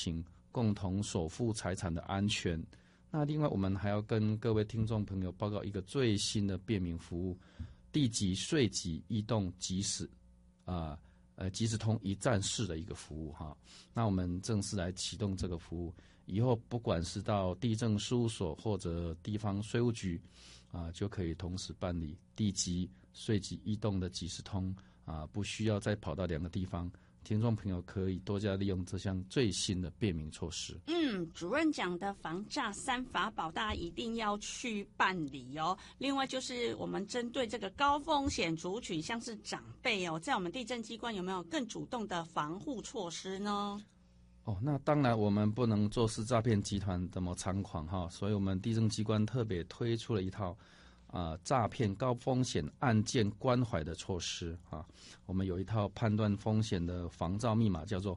情，共同守护财产的安全。那另外我们还要跟各位听众朋友报告一个最新的便民服务，地籍税籍移动即时即时通一站式的一个服务哈。那我们正式来启动这个服务，以后不管是到地政事务所或者地方税务局就可以同时办理地籍税籍移动的即时通不需要再跑到2个地方。听众朋友可以多加利用这项最新的便民措施。 主任讲的防诈3法宝，大家一定要去办理哦。另外就是我们针对这个高风险族群，像是长辈在我们地政机关有没有更主动的防护措施呢？ 那当然我们不能坐视诈骗集团这么猖狂哈，所以我们地政机关特别推出了一套诈骗高风险案件关怀的措施我们有一套判断风险的防诈密码，叫做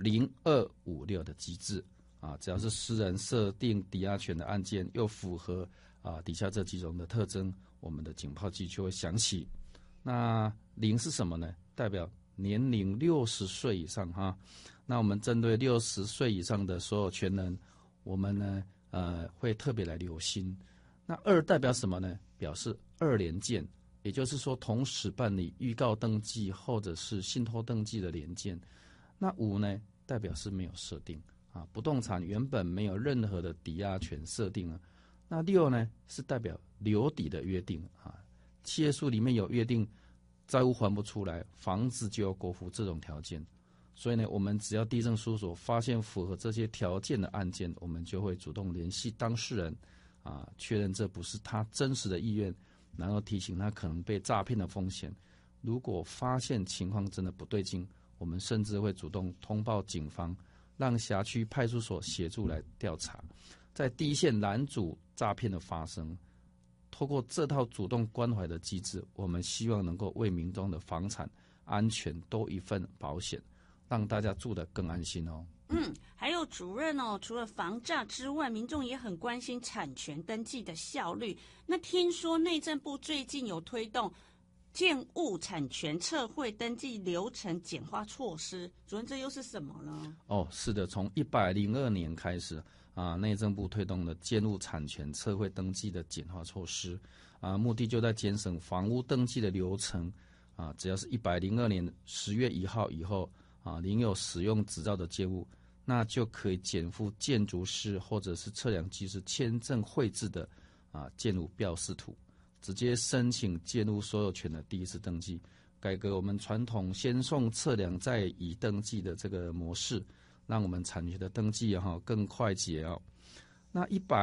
0256的机制只要是私人设定抵押权的案件，又符合底下这几种的特征，我们的警报器就会响起。那0是什么呢？代表年龄60岁以上那我们针对60岁以上的所有权人，我们呢会特别来留心。那2代表什么呢？表示2连件，也就是说同时办理预告登记或者是信托登记的连件。那5呢，代表是没有设定不动产原本没有任何的抵押权设定了。那6呢，是代表留抵的约定契约书里面有约定，债务还不出来，房子就要过户这种条件。所以呢，我们只要地政事务所发现符合这些条件的案件，我们就会主动联系当事人确认这不是他真实的意愿，然后提醒他可能被诈骗的风险。如果发现情况真的不对劲，我们甚至会主动通报警方，让辖区派出所协助来调查，在第一线拦阻诈骗的发生。透过这套主动关怀的机制，我们希望能够为民众的房产安全多一份保险，让大家住得更安心哦。 还有主任除了防诈之外，民众也很关心产权登记的效率。那听说内政部最近有推动建物产权测绘登记流程简化措施，主任这又是什么呢？ 是的，从102年开始内政部推动了建物产权测绘登记的简化措施目的就在节省房屋登记的流程只要是102年10月1号以后领有使用执照的建物，那就可以减负建筑师或者是测量技师签证绘制的建物标示图，直接申请建物所有权的第一次登记，改革我们传统先送测量再以登记的这个模式，让我们产权的登记更快捷那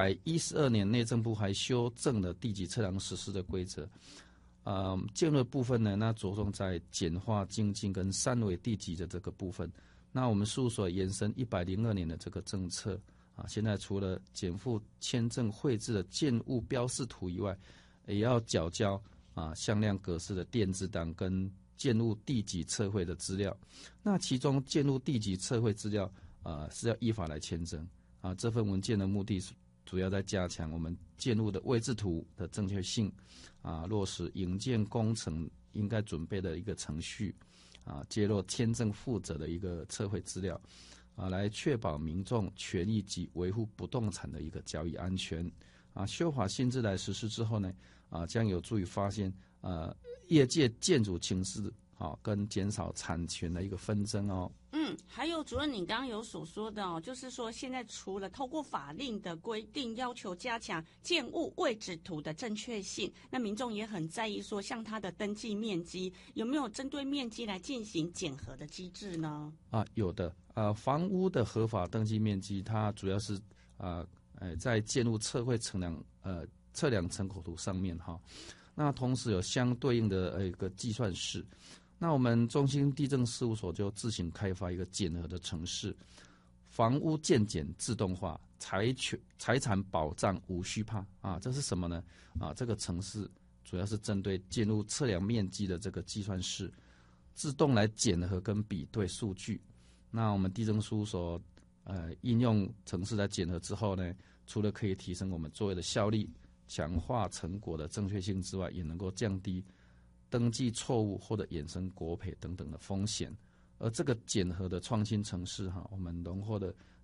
112年内政部还修正了地籍测量实施的规则建物的部分呢，那着重在简化精进跟三维地籍的这个部分。那我们事务所延伸102年的这个政策现在除了减负签证绘制的建物标示图以外，也要缴交向量格式的电子档跟建物地籍测绘的资料。那其中建物地籍测绘资料是要依法来签证这份文件的目的是主要在加强我们建物的位置图的正确性落实营建工程应该准备的一个程序揭露签证负责的一个测绘资料来确保民众权益及维护不动产的一个交易安全修法新制来实施之后呢将有助于发现业界建筑情势跟减少产权的一个纷争还有主任你刚刚有所说的就是说现在除了透过法令的规定要求加强建物位置图的正确性，那民众也很在意说像它的登记面积有没有针对面积来进行检核的机制呢？ 有的房屋的合法登记面积它主要是在建物测绘测量成口图上面那同时有相对应的一个计算式。那我们中兴地政事务所就自行开发一个检核的程式，房屋建检自动化，财产保障无虚怕这是什么呢？这个程式主要是针对建物测量面积的这个计算式，自动来检核跟比对数据。那我们地政事务所应用程式来检核之后呢，除了可以提升我们作业的效率，强化成果的正确性之外，也能够降低登记错误或者衍生国赔等等的风险。而这个检核的创新程式我们荣获的